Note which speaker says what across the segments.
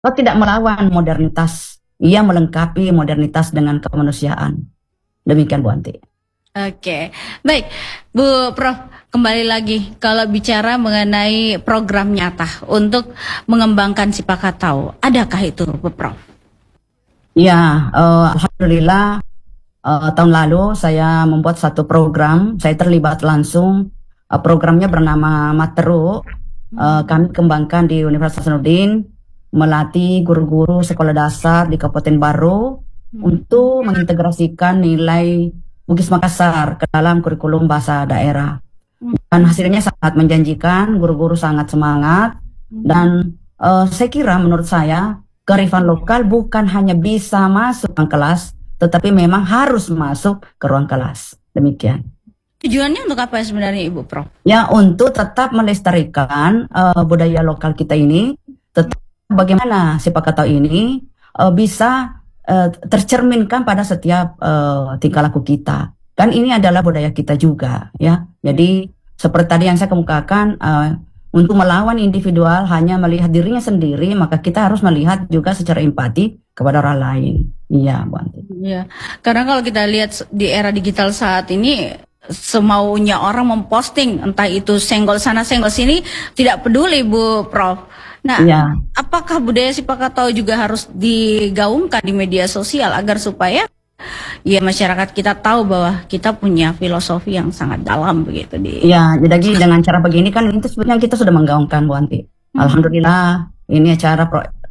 Speaker 1: Oh, tidak melawan modernitas, ia melengkapi modernitas dengan kemanusiaan. Demikian Bu Anti.
Speaker 2: Oke, baik Bu Prof, kembali lagi kalau bicara mengenai program nyata untuk mengembangkan Sipakatau, adakah itu Bu Prof?
Speaker 1: Ya, alhamdulillah tahun lalu saya membuat satu program, saya terlibat langsung. Programnya bernama Materu. Kami kembangkan di Universitas Hasanuddin, melatih guru-guru sekolah dasar di Kabupaten Baru untuk mengintegrasikan nilai Bugis Makassar ke dalam kurikulum bahasa daerah. Dan hasilnya sangat menjanjikan, guru-guru sangat semangat, dan saya kira menurut saya kearifan lokal bukan hanya bisa masuk ke kelas, tetapi memang harus masuk ke ruang kelas. Demikian.
Speaker 2: Tujuannya untuk apa sebenarnya Ibu Prof?
Speaker 1: Ya, untuk tetap melestarikan budaya lokal kita ini, tetap bagaimana Sipakatau ini bisa tercerminkan pada setiap tingkah laku kita. Kan ini adalah budaya kita juga, ya. Jadi seperti tadi yang saya kemukakan, untuk melawan individual hanya melihat dirinya sendiri, maka kita harus melihat juga secara empati kepada orang lain. Iya, Bu Anti.
Speaker 2: Iya, karena kalau kita lihat di era digital saat ini, semaunya orang memposting, entah itu senggol sana senggol sini, tidak peduli Bu Prof. Nah, ya, apakah budaya Sipakatau juga harus digaungkan di media sosial agar supaya ya masyarakat kita tahu bahwa kita punya filosofi yang sangat dalam begitu di.
Speaker 1: Ya, jadi dengan cara begini kan itu sebenarnya kita sudah menggaungkan Bu Anti. Alhamdulillah ini acara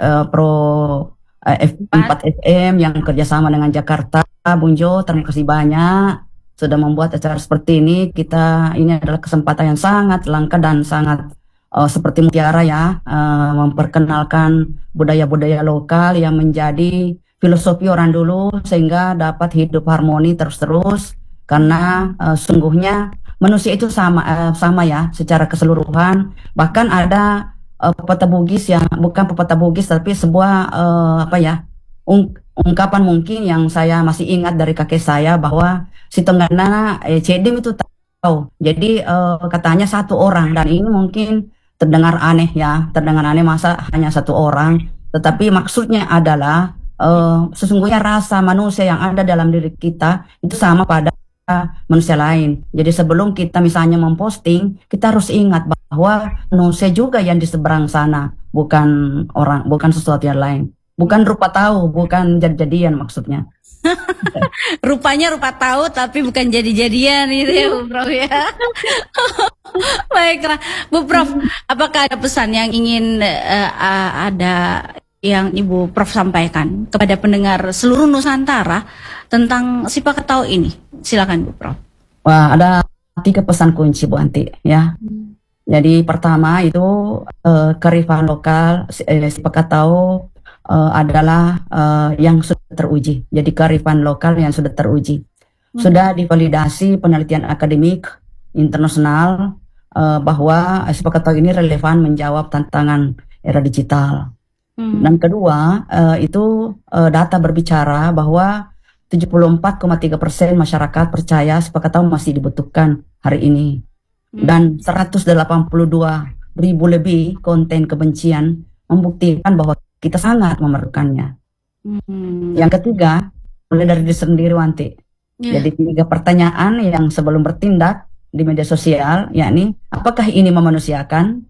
Speaker 1: F4 FM yang kerjasama dengan Jakarta, Bunjo, terima kasih banyak sudah membuat acara seperti ini. Ini adalah kesempatan yang sangat langka dan sangat seperti mutiara ya, memperkenalkan budaya-budaya lokal yang menjadi filosofi orang dulu sehingga dapat hidup harmoni terus-terus, karena sungguhnya manusia itu sama ya secara keseluruhan. Bahkan ada pepatah Bugis yang bukan pepatah Bugis tapi sebuah ungkapan mungkin yang saya masih ingat dari kakek saya, bahwa si tenggana cedim itu tahu. Jadi katanya satu orang, dan ini mungkin terdengar aneh ya, terdengar aneh masa hanya satu orang, tetapi maksudnya adalah sesungguhnya rasa manusia yang ada dalam diri kita itu sama pada manusia lain. Jadi sebelum kita misalnya memposting, kita harus ingat bahwa manusia juga yang di seberang sana, bukan sesuatu yang lain. Bukan rupa tahu, bukan jadi-jadian maksudnya.
Speaker 2: Rupanya rupa tahu tapi bukan jadi-jadian gitu ya Bu Prof ya. Baiklah Bu Prof, apakah ada pesan yang ingin ada yang Ibu Prof sampaikan kepada pendengar seluruh Nusantara tentang Sipakatau ini? Silakan Bu Prof.
Speaker 1: Wah, ada 3 pesan kunci Bu Anti ya. Jadi pertama itu kearifan lokal Sipakatau adalah yang sudah teruji. Jadi kearifan lokal yang sudah teruji, sudah divalidasi penelitian akademik internasional bahwa Sipakatau ini relevan menjawab tantangan era digital. Dan kedua itu data berbicara bahwa 74,3% masyarakat percaya Sipakatau masih dibutuhkan hari ini, dan 182.000 lebih konten kebencian membuktikan bahwa kita sangat memerlukannya. Yang ketiga, mulai dari diri sendiri Wanti. Jadi 3 pertanyaan yang sebelum bertindak di media sosial, yakni apakah ini memanusiakan?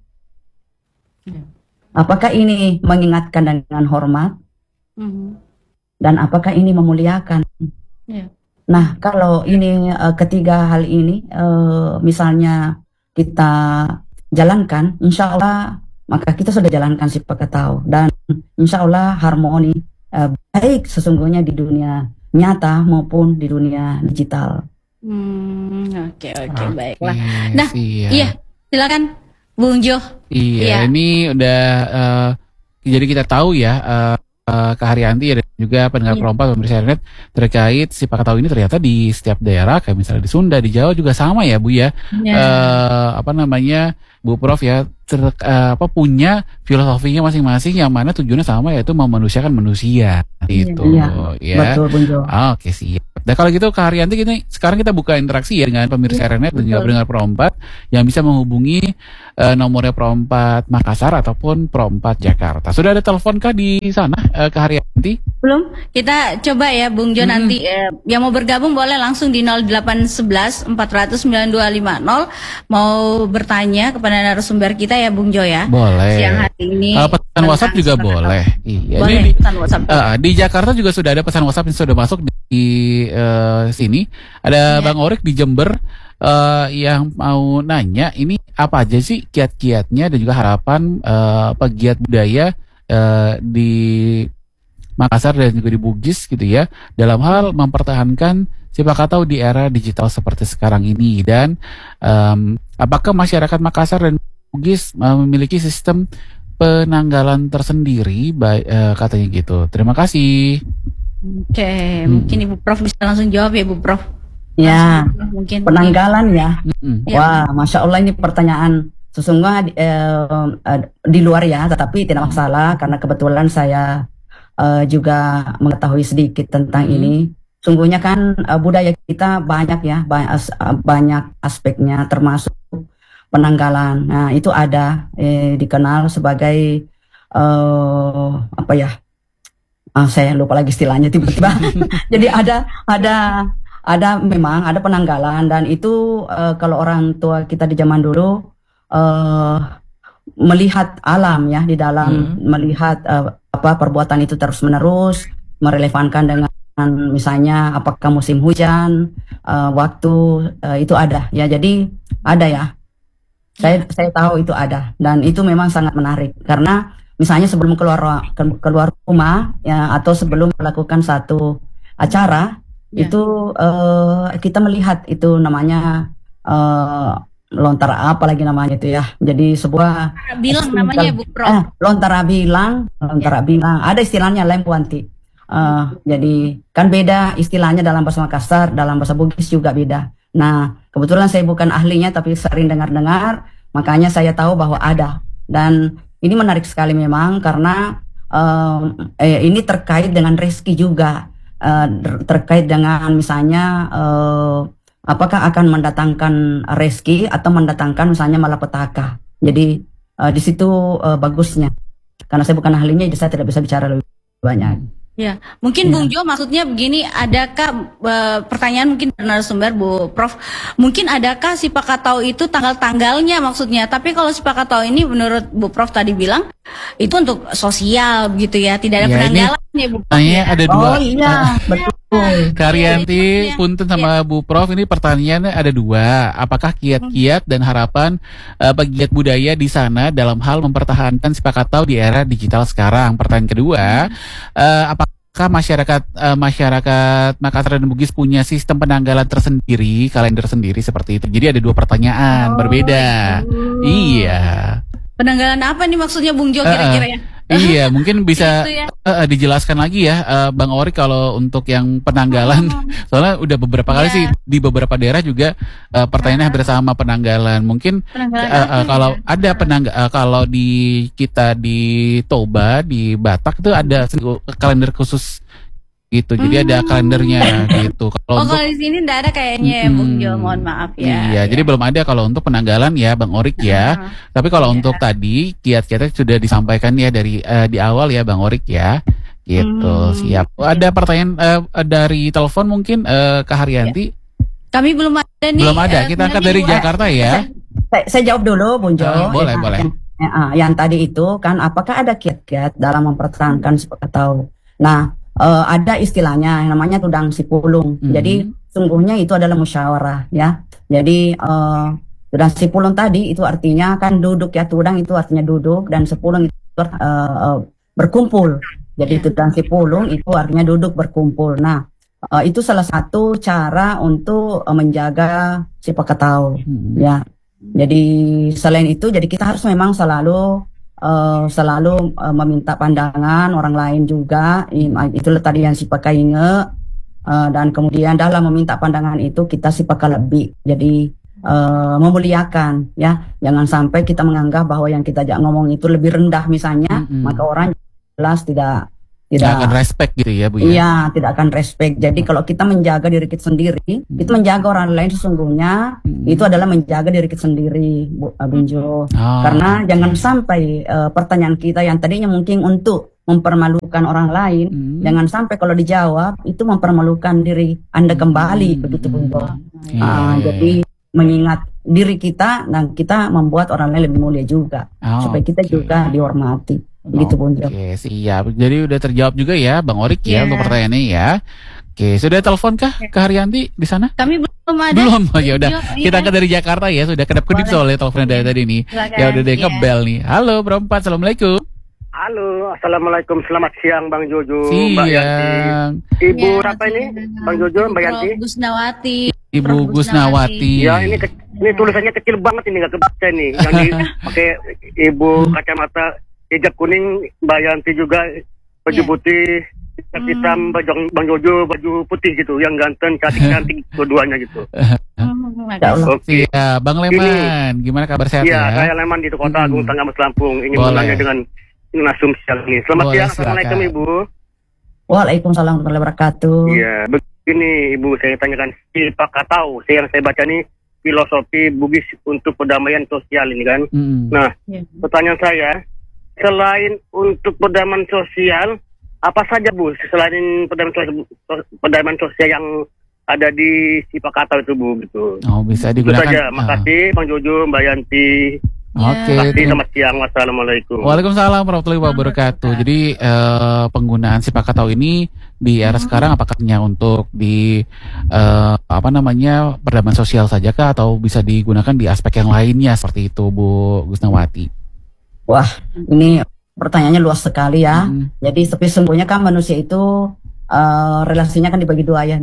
Speaker 1: Apakah ini mengingatkan dengan hormat? Dan apakah ini memuliakan? Nah, kalau ini ketiga hal ini misalnya kita jalankan, insya Allah maka kita sudah jalankan Sipakatau, dan insya Allah harmoni baik sesungguhnya di dunia nyata maupun di dunia digital.
Speaker 2: Oke, baiklah. Nah, iya silakan Bung Jo.
Speaker 3: Iya, ini udah jadi kita tahu ya Kak Haryanti dan juga pendengar Perompak pemirsa internet terkait Sipakatau ini ternyata di setiap daerah kayak misalnya di Sunda, di Jawa juga sama ya Bu ya. Bu Prof ya punya filosofinya masing-masing yang mana tujuannya sama, yaitu memanusiakan manusia gitu.
Speaker 1: Ya. Betul Bung Jo.
Speaker 3: Oke, siap. Nah kalau gitu Kak Haryanti, gini, sekarang kita buka interaksi ya dengan pemirsa RNet dan juga pendengar Pro 4 yang bisa menghubungi nomornya Pro 4 Makassar ataupun Pro 4 Jakarta. Sudah ada telepon Kak di sana, Kak Haryanti?
Speaker 2: Belum, kita coba ya Bung Jo nanti yang mau bergabung boleh langsung di 0811 400 9250 mau bertanya kepada narasumber kita ya Bung Jo ya.
Speaker 3: Boleh.
Speaker 2: Siang hari ini.
Speaker 3: Pesan WhatsApp juga boleh. Iya.
Speaker 2: Boleh pesan WhatsApp.
Speaker 3: Di Jakarta juga sudah ada pesan WhatsApp yang sudah masuk di sini. Ada Bang Orik di Jember yang mau nanya ini apa aja sih kiat-kiatnya dan juga harapan pegiat budaya di Makassar dan juga di Bugis gitu ya dalam hal mempertahankan Sipakatau di era digital seperti sekarang ini, dan apakah masyarakat Makassar dan Bugis memiliki sistem penanggalan tersendiri, katanya gitu. Terima kasih.
Speaker 2: Oke, mungkin Ibu Prof bisa langsung jawab ya Bu Prof.
Speaker 1: Ya,
Speaker 2: mungkin
Speaker 1: penanggalan ya. Wah, Masya Allah, ini pertanyaan sesungguhnya di luar ya, tetapi tidak masalah karena kebetulan saya juga mengetahui sedikit tentang ini. Sungguhnya kan budaya kita banyak ya, banyak aspeknya termasuk penanggalan. Nah, itu ada dikenal sebagai apa ya? Saya lupa lagi istilahnya tiba-tiba. Jadi memang ada penanggalan, dan itu kalau orang tua kita di zaman dulu melihat alam ya di dalam melihat perbuatan itu terus menerus merelevankan dengan misalnya apakah musim hujan, waktu itu ada ya, jadi ada ya. Saya tahu itu ada, dan itu memang sangat menarik karena misalnya sebelum keluar rumah ya, atau sebelum melakukan satu acara itu kita melihat itu namanya lontar apa lagi namanya itu ya. Jadi sebuah
Speaker 2: bilang namanya Bu Prof.
Speaker 1: Lontara bilang, ada istilahnya lempuanti. Jadi kan beda istilahnya dalam bahasa Makassar, dalam bahasa Bugis juga beda. Nah, kebetulan saya bukan ahlinya tapi sering dengar-dengar, makanya saya tahu bahwa ada. Dan ini menarik sekali memang karena ini terkait dengan rezeki juga, terkait dengan misalnya apakah akan mendatangkan rezeki atau mendatangkan misalnya malapetaka. Jadi di situ bagusnya. Karena saya bukan ahlinya, jadi saya tidak bisa bicara lebih banyak.
Speaker 2: Ya, mungkin Bung Jo maksudnya begini, adakah pertanyaan mungkin dari narasumber Bu Prof, mungkin adakah Sipakatau itu tanggal-tanggalnya maksudnya, tapi kalau Sipakatau ini menurut Bu Prof tadi bilang itu untuk sosial begitu ya, tidak ada penanggalan ya Bu Prof.
Speaker 3: Ada dua.
Speaker 1: Oh iya, betul.
Speaker 3: Kak Haryanti, punten sama Bu Prof, ini pertanyaannya ada dua. Apakah kiat-kiat dan harapan pegiat budaya di sana dalam hal mempertahankan Sipakatau di era digital sekarang? Pertanyaan kedua, apakah masyarakat Makassar dan Bugis punya sistem penanggalan tersendiri, kalender sendiri seperti itu? Jadi ada dua pertanyaan berbeda. Iya.
Speaker 2: Penanggalan apa nih maksudnya Bung Jo kira-kira ya?
Speaker 3: Iya, mungkin bisa
Speaker 2: Gitu ya.
Speaker 3: dijelaskan lagi ya, Bang Orik, kalau untuk yang penanggalan, soalnya udah beberapa kali sih di beberapa daerah juga pertanyaannya hampir sama penanggalan. Mungkin kalau ada kalau di kita di Toba, di Batak itu ada kalender khusus gitu, jadi ada kalendernya gitu.
Speaker 2: Kalau di sini enggak ada kayaknya ya Bung Jo, mohon maaf ya.
Speaker 3: Iya, jadi belum ada kalau untuk penanggalan ya Bang Orik ya. Tapi kalau untuk tadi kiat-kiatnya sudah disampaikan ya dari di awal ya Bang Orik ya. Gitu, siap. Ada pertanyaan dari telepon mungkin Kak Haryanti?
Speaker 2: Kami belum ada nih.
Speaker 3: Belum ada, kita angkat dari Jakarta ya.
Speaker 1: Saya jawab dulu Bung Jo.
Speaker 3: Boleh.
Speaker 1: Yang tadi itu kan apakah ada kiat-kiat dalam mempertahankan Sipakatau? Nah, ada istilahnya yang namanya tudang sipulung. Jadi sungguhnya itu adalah musyawarah ya. Jadi tudang sipulung tadi itu artinya kan duduk ya, tudang itu artinya duduk dan sipulung itu berkumpul. Jadi tudang sipulung itu artinya duduk berkumpul. Nah, itu salah satu cara untuk menjaga Sipakatau ya. Jadi selain itu, jadi kita harus memang selalu meminta pandangan orang lain juga. Itulah tadi yang Sipaka inge, dan kemudian dalam meminta pandangan itu kita Sipaka lebih. Jadi memuliakan ya, jangan sampai kita menganggap bahwa yang kita ngomong itu lebih rendah misalnya, maka orang jelas tidak
Speaker 3: tidak akan respect gitu ya, Bu ya.
Speaker 1: Iya, tidak akan respect. Jadi kalau kita menjaga diri kita sendiri, itu menjaga orang lain sesungguhnya itu adalah menjaga diri kita sendiri, Bu Abinjo. Karena jangan sampai pertanyaan kita yang tadinya mungkin untuk mempermalukan orang lain, jangan sampai kalau dijawab itu mempermalukan diri Anda kembali, begitu Bu. Jadi mengingat diri kita dan kita membuat orang lain lebih mulia juga, supaya kita juga dihormati. Begitu Bung.
Speaker 3: Oke, siap. Jadi udah terjawab juga ya Bang Orik ya untuk pertanyaannya ya. Oke, sudah telepon kah ke Haryanti di sana?
Speaker 2: Kami belum ada.
Speaker 3: Belum. Oh, ya udah. Kita angkat dari Jakarta ya, sudah kedap-kedip soalnya teleponnya dari tadi nih. Ya udah deh ngebel nih. Halo Bro 4, Assalamualaikum.
Speaker 4: Halo, Assalamualaikum, selamat siang Bang Jojo, Mbak
Speaker 3: Siang.
Speaker 4: Yanti. Ibu apa ini? Bang Jojo, Mbak Yanti?
Speaker 2: Gusnawati.
Speaker 3: Ibu Gusnawati.
Speaker 4: Ya, ini tulisannya kecil banget ini, nggak kebaca nih. Yang dipakai Ibu kacamata hijab kuning, Mbak Yanti juga baju putih, hitam, Bang Jojo baju putih gitu, yang ganteng, cantik dua-duanya gitu.
Speaker 3: Oke. Ya, Bang Leman, gimana kabar sehat ya?
Speaker 4: Iya, saya Leman di Kota Agung Tanggamus Lampung. Ingin menanya dengan Nasum siang ini. Selamat siang, Assalamualaikum Ibu.
Speaker 1: Waalaikumsalam warahmatullahi wabarakatuh.
Speaker 4: Iya, begini Ibu, saya tanyakan si Pak Katau, yang saya baca nih filosofi Bugis untuk perdamaian sosial ini kan. Nah, pertanyaan saya, selain untuk perdamaian sosial, apa saja Bu, selain perdamaian sosial yang ada di si Pak Katau itu Bu, gitu.
Speaker 3: Oh, bisa digunakan.
Speaker 4: Itu saja, makasih Bang Jojo, Mbak Yanti.
Speaker 3: Oke.
Speaker 4: Selamat siang, wassalamualaikum.
Speaker 3: Waalaikumsalam warahmatullahi wabarakatuh. Jadi penggunaan si Pak Katau ini di era sekarang apakahnya untuk di perdamaian sosial saja kah atau bisa digunakan di aspek yang lainnya seperti itu Bu Gusnawati?
Speaker 1: Wah, ini pertanyaannya luas sekali ya. Jadi sesungguhnya kan manusia itu relasinya kan dibagi dua ya,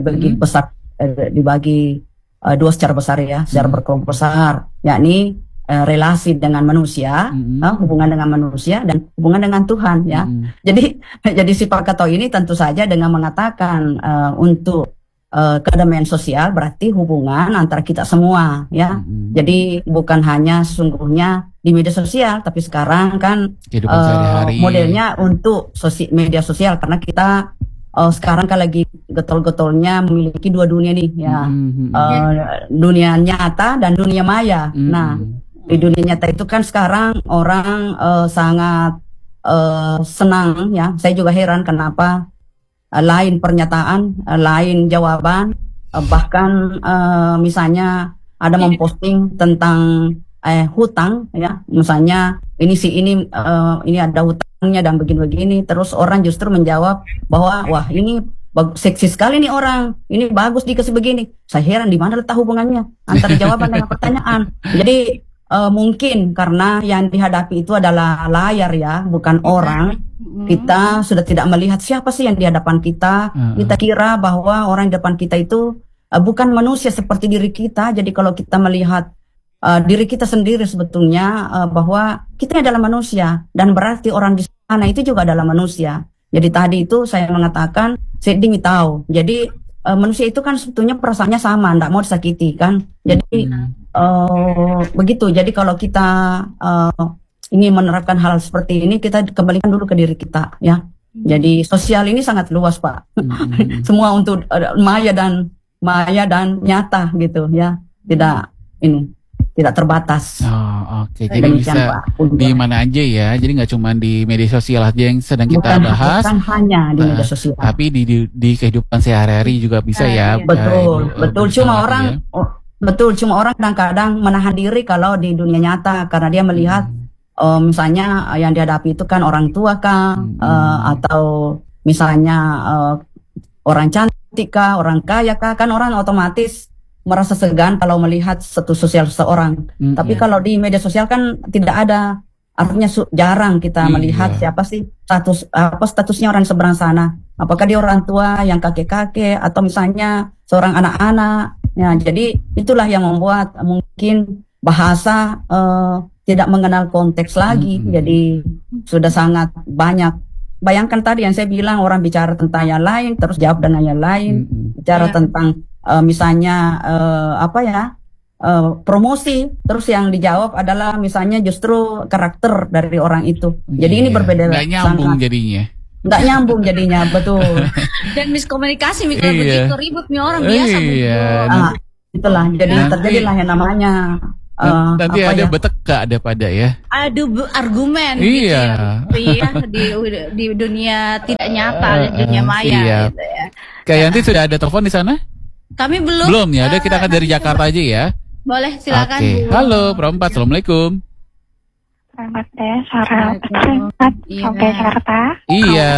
Speaker 1: dibagi dua secara besar ya, secara berkelompok besar, yakni relasi dengan manusia, hubungan dengan manusia dan hubungan dengan Tuhan ya. Jadi si Pak Katau ini tentu saja dengan mengatakan untuk kedamaian sosial berarti hubungan antara kita semua ya. Jadi bukan hanya sesungguhnya di media sosial, tapi sekarang kan modelnya untuk media sosial karena kita sekarang kan lagi getol-getolnya memiliki dua dunia nih ya, dunia nyata dan dunia maya. Nah, di dunia nyata itu kan sekarang orang sangat senang ya. Saya juga heran kenapa lain pernyataan, lain jawaban, bahkan misalnya ada memposting tentang hutang ya, misalnya ini ada hutangnya dan begini-begini, terus orang justru menjawab bahwa wah ini seksi sekali nih orang, ini bagus dikasih begini. Saya heran di mana letak hubungannya antara jawaban dengan pertanyaan. Jadi mungkin karena yang dihadapi itu adalah layar ya, bukan orang. Kita sudah tidak melihat siapa sih yang di hadapan kita. Kita kira bahwa orang di depan kita itu bukan manusia seperti diri kita. Jadi kalau kita melihat diri kita sendiri sebetulnya bahwa kita adalah manusia, dan berarti orang di sana itu juga adalah manusia. Jadi tadi itu saya mengatakan saya ingin tahu. Jadi manusia itu kan sebetulnya perasaannya sama, tidak mau disakiti kan. Jadi begitu. Jadi kalau kita ingin menerapkan hal seperti ini, kita kembalikan dulu ke diri kita ya. Jadi sosial ini sangat luas Pak. Semua untuk maya dan nyata gitu ya. Tidak terbatas.
Speaker 3: Oke. Jadi bisa di mana aja ya. Jadi nggak cuma di media sosial aja yang sedang kita bahas.
Speaker 1: Bukan hanya di media sosial.
Speaker 3: Tapi di kehidupan sehari-hari juga bisa ya.
Speaker 1: Betul. Cuma orang kadang-kadang menahan diri kalau di dunia nyata karena dia melihat misalnya yang dihadapi itu kan orang tua kan, atau misalnya orang cantik kah, orang kaya kah, kan orang otomatis merasa segan kalau melihat status sosial seseorang. Tapi kalau di media sosial kan tidak ada, artinya jarang kita melihat siapa sih statusnya orang seberang sana. Apakah dia orang tua yang kakek-kakek atau misalnya seorang anak-anak. Ya, jadi itulah yang membuat mungkin bahasa tidak mengenal konteks lagi. Jadi sudah sangat banyak. Bayangkan tadi yang saya bilang, orang bicara tentang yang lain terus jawab dengan yang lain. Bicara tentang misalnya promosi, terus yang dijawab adalah misalnya justru karakter dari orang itu. Jadi ini berbeda.
Speaker 3: Nggak nyambung jadinya.
Speaker 1: nggak nyambung jadinya, betul.
Speaker 2: Dan miskomunikasi kalau begitu ribut nih orang biasa.
Speaker 1: Itulah jadi terjadilah yang namanya
Speaker 3: nanti ada beteka ada pada ya.
Speaker 2: Adu argumen gitu ya. di dunia tidak nyata, di dunia maya gitu ya.
Speaker 3: Kak Yanti sudah ada telepon di sana?
Speaker 2: Kami belum.
Speaker 3: Belum ya, ada kita akan dari Jakarta aja ya.
Speaker 2: Boleh, silakan.
Speaker 3: Halo, Pro 4, Assalamualaikum.
Speaker 5: Selamat ya, sampai Jakarta.
Speaker 3: Iya.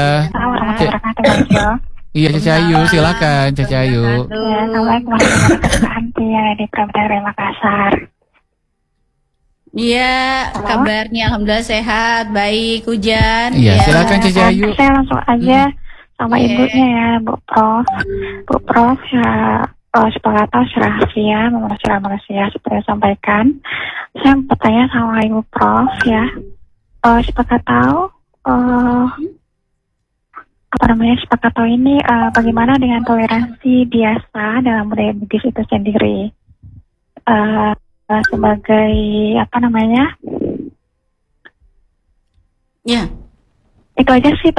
Speaker 3: Iya, Caca Ayu, silakan Caca Ayu.
Speaker 5: Assalamualaikum warahmatullahi wabarakatuh. Yang di Provinsi Makassar.
Speaker 2: Iya, kabarnya alhamdulillah sehat, baik, hujan.
Speaker 3: Iya, silakan Caca Ayu.
Speaker 5: Saya langsung aja sama ibunya ya, Bu Prof. Bu Prof ya, sepakatan rahasia, manusia seperti yang sampaikan. Saya mau bertanya sama Ibu Prof ya. Sepakat tahu sepakat tahu ini bagaimana dengan toleransi biasa dalam budaya Bugis itu sendiri. Sebagai
Speaker 2: ya
Speaker 5: itu aja sih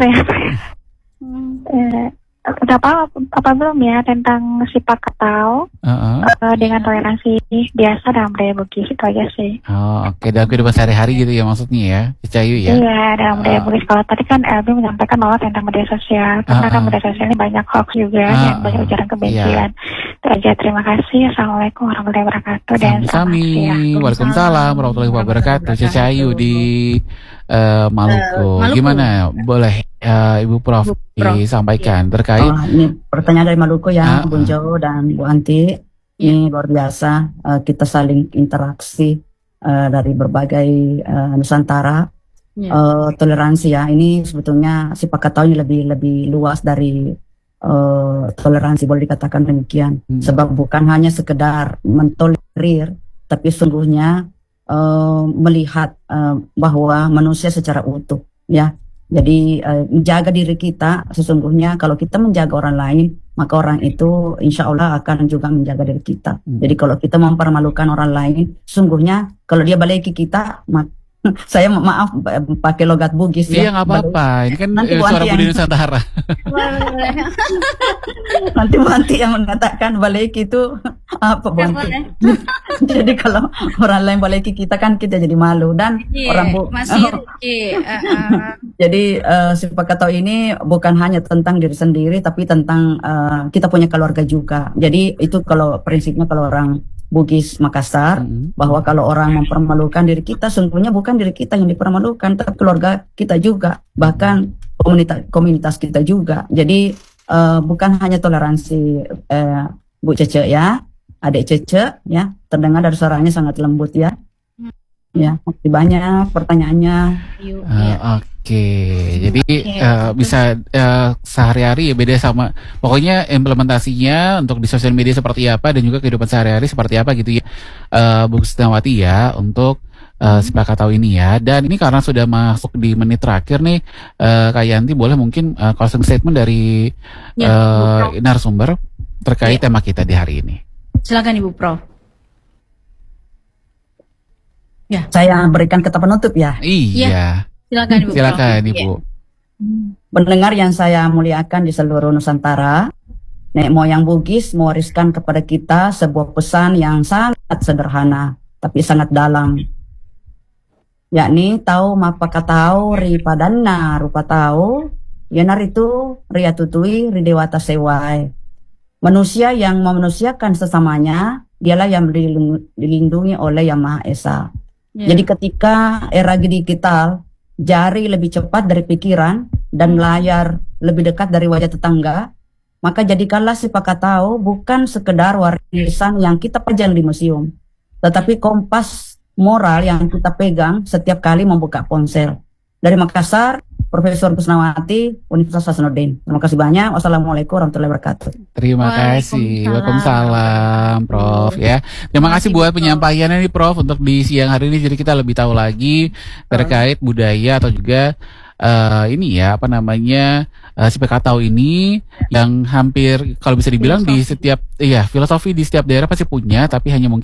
Speaker 5: udah apa belum ya tentang sepakat tahu dengan toleransi biasa dalam budaya Bugis, itu aja sih.
Speaker 3: Oke, dalam kehidupan sehari-hari gitu ya maksudnya ya, Caca Ayu ya.
Speaker 5: Iya, dalam budaya Bugis. Kalau tadi kan Elbi menyampaikan bahwa tentang media sosial, karena kan media sosial ini banyak hoax juga dan banyak ujaran kebencian. Itu aja, terima kasih. Assalamualaikum warahmatullahi wabarakatuh dan selamat siang.
Speaker 3: Waalaikumsalam warahmatullahi wabarakatuh. Caca Ayu di Maluku. Gimana? Boleh Ibu Prof disampaikan terkait
Speaker 1: ini pertanyaan dari Maluku ya, Bung Jo dan Bu Anti. Ini luar biasa, kita saling interaksi dari berbagai Nusantara. Toleransi ya, ini sebetulnya sepakat tahu ini lebih luas dari toleransi, boleh dikatakan demikian. Sebab bukan hanya sekedar mentolerir, tapi sungguhnya melihat bahwa manusia secara utuh ya. Jadi menjaga diri kita, sesungguhnya kalau kita menjaga orang lain, maka orang itu insya Allah akan juga menjaga diri kita. Jadi kalau kita mempermalukan orang lain, sungguhnya kalau dia balik ke kita, saya maaf pakai logat Bugis ya.
Speaker 3: Iya, nggak apa-apa. Ini kan suara Budi Nusantara.
Speaker 1: Nanti Bu Anti yang mengatakan balik itu apa Bu Anti? Jadi kalau orang lain balik kita kan kita jadi malu dan orang Jadi sepakat tahu ini bukan hanya tentang diri sendiri, tapi tentang kita punya keluarga juga. Jadi itu kalau prinsipnya kalau orang Bugis Makassar, bahwa kalau orang mempermalukan diri kita, sungguhnya bukan diri kita yang dipermalukan, tapi keluarga kita juga, bahkan komunitas kita juga. Jadi bukan hanya toleransi Bu Cece ya, adik Cece ya, terdengar dari suaranya sangat lembut ya. Ya, masih banyak pertanyaannya.
Speaker 3: Oke, jadi bisa sehari-hari ya beda sama, pokoknya implementasinya untuk di sosial media seperti apa dan juga kehidupan sehari-hari seperti apa gitu ya, Bu Krisnawati ya, untuk sepakat tahu ini ya. Dan ini karena sudah masuk di menit terakhir nih, Kak Yanti boleh mungkin closing statement dari narasumber terkait tema kita di hari ini. Silakan Ibu Prof.
Speaker 1: Ya, saya berikan kata penutup ya.
Speaker 3: Iya.
Speaker 2: Silakan Ibu.
Speaker 3: Silakan Ibu.
Speaker 1: Pendengar yang saya muliakan di seluruh Nusantara, nenek moyang Bugis mewariskan kepada kita sebuah pesan yang sangat sederhana tapi sangat dalam, yakni tahu mapaka tahu ri padanna rupa tahu yanar itu ria tutui ri dewata sewai. Manusia yang memanusiakan sesamanya dialah yang dilindungi oleh Yang Maha Esa. Jadi ketika era digital, jari lebih cepat dari pikiran dan layar lebih dekat dari wajah tetangga, maka jadikanlah sepakat tahu bukan sekedar warisan yang kita pajang di museum, tetapi kompas moral yang kita pegang setiap kali membuka ponsel. Dari Makassar, Profesor Krisnawati, Universitas Hasanuddin. Terima kasih banyak. Wassalamualaikum warahmatullahi wabarakatuh.
Speaker 3: Terima kasih. Waalaikumsalam, Prof. Ya, terima kasih buat penyampaiannya nih, Prof. Untuk di siang hari ini, jadi kita lebih tahu lagi terkait budaya atau juga ini ya, apa namanya, sepakat tahu ini yang hampir kalau bisa dibilang di setiap filosofi di setiap daerah pasti punya, tapi hanya mungkin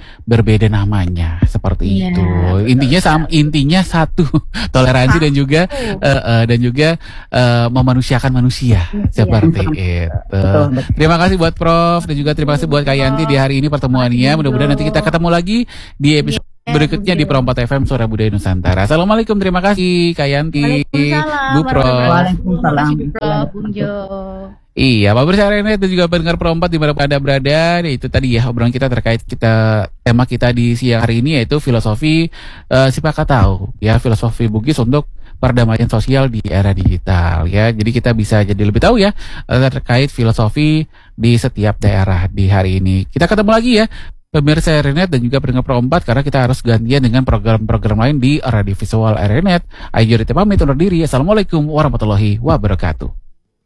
Speaker 3: berbeda namanya seperti itu. Intinya satu, toleransi dan juga memanusiakan manusia seperti itu. Terima kasih buat Prof dan juga terima kasih buat Kak Yanti di hari ini pertemuannya. Mudah-mudahan nanti kita ketemu lagi di episode berikutnya di Pro 4 FM Suara Budaya Nusantara. Assalamualaikum, terima kasih Kak Yanti, Bu Prof.
Speaker 1: Waalaikumsalam,
Speaker 2: Bung Jo.
Speaker 3: Iya, Pak Bersarenet dan juga pendengar Pro 4 di mana Anda berada. Itu tadi ya obrolan kita terkait tema kita di siang hari ini, yaitu filosofi Sipakatau, ya, filosofi Bugis untuk perdamaian sosial di era digital, ya. Jadi kita bisa jadi lebih tahu ya terkait filosofi di setiap daerah di hari ini. Kita ketemu lagi ya pemirsa RNet dan juga pendengar Pro 4, karena kita harus gantian dengan program-program lain di Radio Visual RNet. Ayo kita pamit undur diri. Assalamualaikum warahmatullahi wabarakatuh.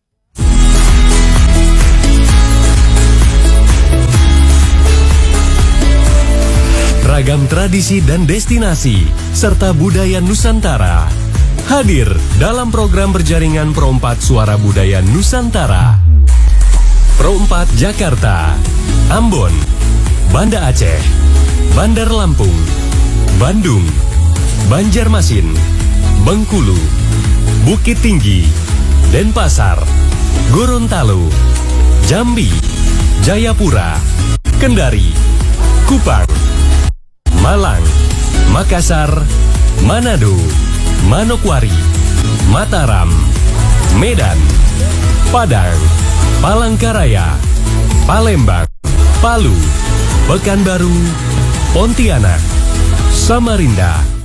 Speaker 6: Ragam tradisi dan destinasi serta budaya Nusantara hadir dalam program berjaringan Pro 4 Suara Budaya Nusantara. Pro 4 Jakarta, Ambon, Banda Aceh, Bandar Lampung, Bandung, Banjarmasin, Bengkulu, Bukit Tinggi, Denpasar, Gorontalo, Jambi, Jayapura, Kendari, Kupang, Malang, Makassar, Manado, Manokwari, Mataram, Medan, Padang, Palangkaraya, Palembang, Palu, Pekanbaru, Pontianak, Samarinda,